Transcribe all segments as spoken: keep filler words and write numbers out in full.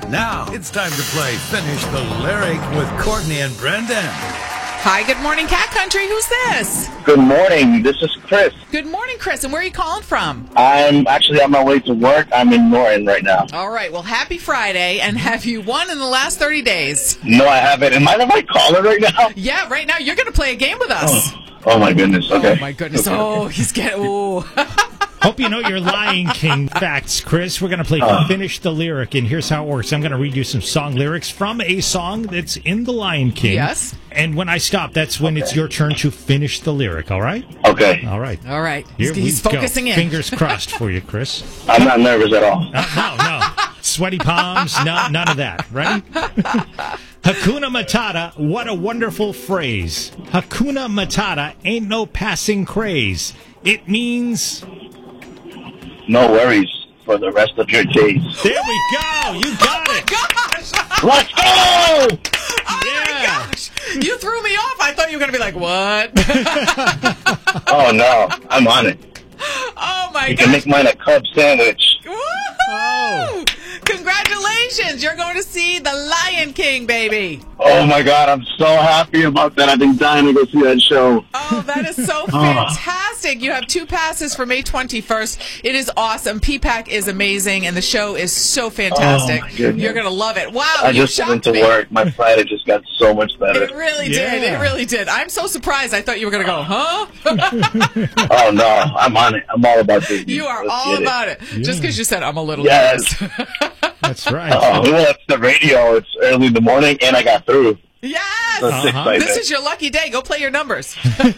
Now, it's time to play Finish the Lyric with Courtney and Brendan. Hi, good morning, Cat Country. Who's this? Good morning. This is Chris. Good morning, Chris. And where are you calling from? I'm actually on my way to work. I'm in Norton right now. All right. Well, happy Friday. And have you won in the last thirty days? No, I haven't. Am I the right caller right now? Yeah, right now you're going to play a game with us. Oh, oh my goodness. Okay. Oh, my goodness. Okay. Oh, he's getting... Ooh. Hope you know your Lion King facts, Chris. We're going to play Uh. Finish the Lyric, and here's how it works. I'm going to read you some song lyrics from a song that's in the Lion King. Yes. And when I stop, that's when it's your turn to finish the lyric, all right? Okay. All right. All right. Here He's we focusing go. in. Fingers crossed for you, Chris. I'm not nervous at all. Uh, no, no. Sweaty palms, no, none of that. Ready? Hakuna Matata, what a wonderful phrase. Hakuna Matata ain't no passing craze. It means... No worries for the rest of your days. There we go. You got Oh, my it. gosh. Let's go! Oh, Yeah. my gosh. You threw me off. I thought you were going to be like, what? Oh, no. I'm on it. Oh, my You gosh. can make mine a Cub sandwich. Woo-hoo! Oh. Congratulations. You're going to see The Lion King, baby. Oh, my God. I'm so happy about that. I've been dying to go see that show. Oh, that is so fantastic. You have two passes for May twenty-first. It is awesome. P-PAC is amazing, and the show is so fantastic. Oh, my goodness. You're going to love it. Wow, I you just went shocked into me. work. My Friday just got so much better. It really did. Yeah. It really did. I'm so surprised. I thought you were going to go, huh? Oh, no. I'm on it. I'm all about this. You are Let's all get about it. Yeah. Just because you said I'm a little Yes. nervous. That's right. Oh, well, it's the radio. It's early in the morning, and I got through. Yes. That's Uh-huh. exciting. This is your lucky day. Go play your numbers.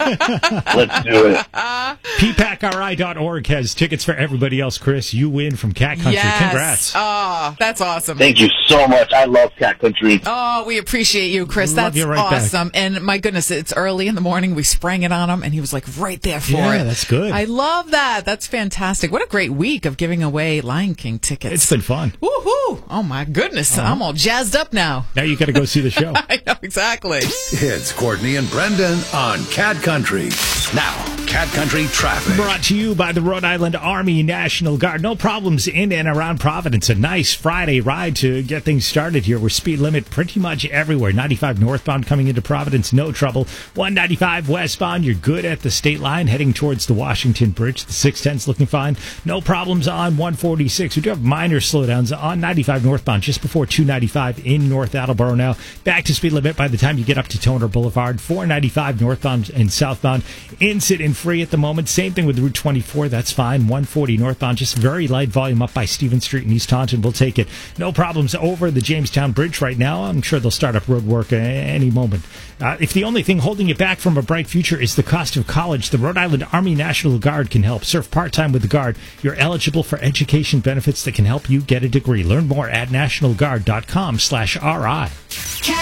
Let's do it. P PAC R I dot org has tickets for everybody else, Chris. You win from Cat Country. Yes. Congrats. Oh, that's awesome. Thank you so much. I love Cat Country. Oh, we appreciate you, Chris. Love That's you right back. awesome. And my goodness, it's early in the morning. We sprang it on him, and he was like right there for Yeah, it. that's good. I love that. That's fantastic. What a great week of giving away Lion King tickets. It's been fun. Woohoo! Oh my goodness, I'm all jazzed up now. Now you got to go see the show. I know exactly. It's Courtney and Brendan on Cat Country. Now, Cat Country traffic. Brought to you by the Rhode Island Army National Guard. No problems in and around Providence. A nice Friday ride to get things started here. We're speed limit pretty much everywhere. ninety-five northbound coming into Providence, no trouble. one ninety-five westbound, you're good at the state line heading towards the Washington Bridge. The six ten's looking fine. No problems on one forty-six. We do have minor slowdowns on ninety-five northbound just before two ninety-five in North Attleboro now. Back to speed limit by the time you get up to Toner Boulevard. four ninety-five northbound and southbound. Incident free at the moment. Same thing with Route twenty-four. That's fine. one forty northbound. Just very light volume up by Stevens Street in East Taunton. We'll take it. No problems over the Jamestown Bridge right now. I'm sure they'll start up road work at any moment. Uh, if the only thing holding you back from a bright future is the cost of college, the Rhode Island Army National Guard can help. Serve part-time with the Guard. You're eligible for education benefits that can help you get a degree. Learn more at national guard dot com slash R I.